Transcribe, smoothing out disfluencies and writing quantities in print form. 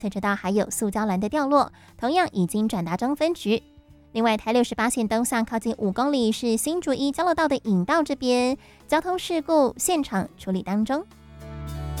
侧车道还有塑胶栏的掉落，同样已经转达中分局。另外，台68线东向靠近5公里是新竹一交流道的引道这边交通事故现场处理当中。